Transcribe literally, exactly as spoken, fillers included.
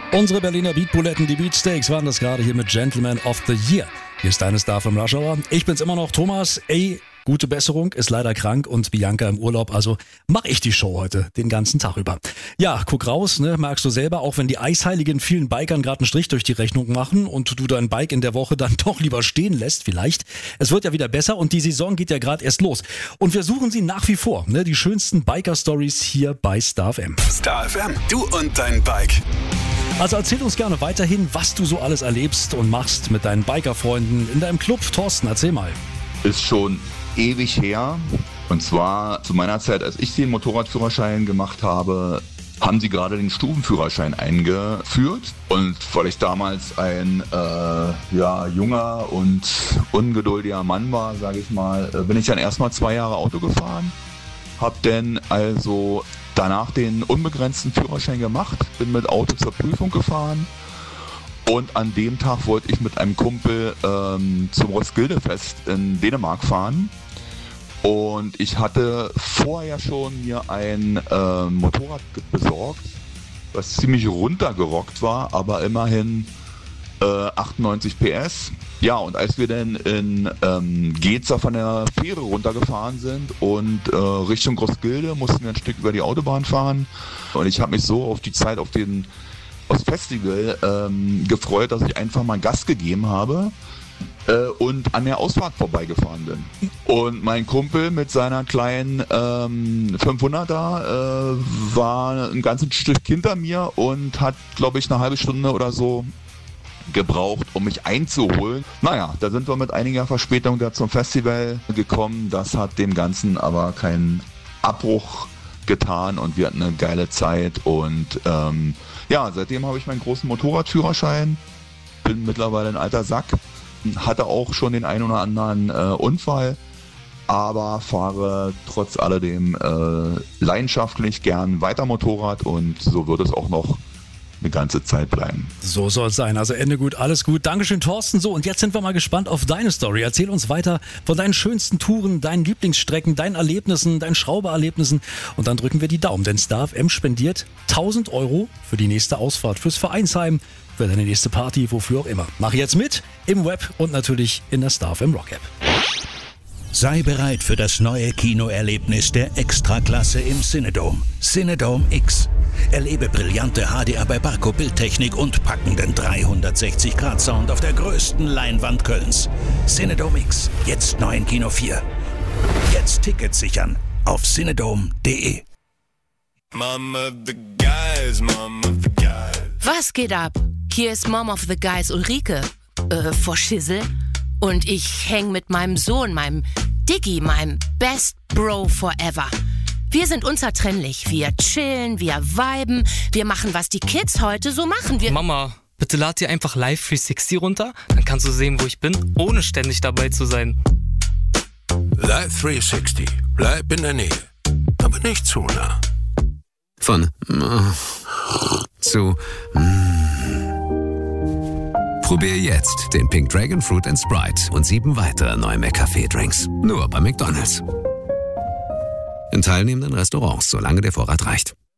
Unsere Berliner Beatbuletten, die Beatsteaks, waren das gerade hier mit Gentleman of the Year. Hier ist deine Star vom Rush Hour. Ich bin's immer noch, Thomas. Ey, gute Besserung, ist leider krank und Bianca im Urlaub, also mache ich die Show heute den ganzen Tag über. Ja, guck raus, ne, merkst du selber, auch wenn die Eisheiligen vielen Bikern gerade einen Strich durch die Rechnung machen und du dein Bike in der Woche dann doch lieber stehen lässt, vielleicht. Es wird ja wieder besser und die Saison geht ja gerade erst los. Und wir suchen sie nach wie vor, ne, die schönsten Biker-Stories hier bei Star F M. Star F M, du und dein Bike. Also erzähl uns gerne weiterhin, was du so alles erlebst und machst mit deinen Bikerfreunden in deinem Club. Thorsten, erzähl mal. Ist schon ewig her. Und zwar zu meiner Zeit, als ich den Motorradführerschein gemacht habe, haben sie gerade den Stufenführerschein eingeführt. Und weil ich damals ein äh, ja, junger und ungeduldiger Mann war, sage ich mal, bin ich dann erstmal zwei Jahre Auto gefahren. Hab dann also danach den unbegrenzten Führerschein gemacht, bin mit Auto zur Prüfung gefahren. Und an dem Tag wollte ich mit einem Kumpel ähm, zum Roskilde-Fest in Dänemark fahren. Und ich hatte vorher schon mir ein äh, Motorrad besorgt, was ziemlich runtergerockt war, aber immerhin äh, achtundneunzig P S. Ja, und als wir dann in ähm, Geza von der Fähre runtergefahren sind und äh, Richtung Roskilde mussten wir ein Stück über die Autobahn fahren. Und ich habe mich so auf die Zeit auf den aufs Festival ähm, gefreut, dass ich einfach mal Gas gegeben habe äh, und an der Ausfahrt vorbeigefahren bin. Und mein Kumpel mit seiner kleinen ähm, fünfhunderter äh, war ein ganzes Stück hinter mir und hat, glaube ich, eine halbe Stunde oder so gebraucht, um mich einzuholen. Naja, da sind wir mit einiger Verspätung da zum Festival gekommen. Das hat dem Ganzen aber keinen Abbruch getan und wir hatten eine geile Zeit und ähm, ja, seitdem habe ich meinen großen Motorradführerschein, bin mittlerweile ein alter Sack, hatte auch schon den einen oder anderen äh, Unfall, aber fahre trotz alledem äh, leidenschaftlich gern weiter Motorrad und so wird es auch noch eine ganze Zeit bleiben. So soll es sein. Also Ende gut, alles gut. Dankeschön, Thorsten. So, und jetzt sind wir mal gespannt auf deine Story. Erzähl uns weiter von deinen schönsten Touren, deinen Lieblingsstrecken, deinen Erlebnissen, deinen Schraubererlebnissen. Und dann drücken wir die Daumen, denn Star F M spendiert tausend Euro für die nächste Ausfahrt, fürs Vereinsheim, für deine nächste Party, wofür auch immer. Mach jetzt mit im Web und natürlich in der Star F M Rock App. Sei bereit für das neue Kinoerlebnis der Extraklasse im Cinedome. Cinedome X. Erlebe brillante H D R bei Barco Bildtechnik und packenden dreihundertsechzig Grad Sound auf der größten Leinwand Kölns. Cinedome X. Jetzt neu in Kino vier. Jetzt Tickets sichern auf cinedome punkt de. Mom of the guys, Mom of the guys. Was geht ab? Hier ist Mom of the Guys Ulrike. Äh, vor Schissel. Und ich häng mit meinem Sohn, meinem Diggi, meinem Best Bro forever. Wir sind unzertrennlich. Wir chillen, wir viben, wir machen, was die Kids heute so machen. Wir Mama, bitte lad dir einfach Live dreihundertsechzig runter, dann kannst du sehen, wo ich bin, ohne ständig dabei zu sein. Live dreihundertsechzig. Bleib in der Nähe, aber nicht zu nah. Von äh, zu äh. Probier jetzt den Pink Dragon Fruit and Sprite und sieben weitere neue McCafé-Drinks. Nur bei McDonald's. In teilnehmenden Restaurants, solange der Vorrat reicht.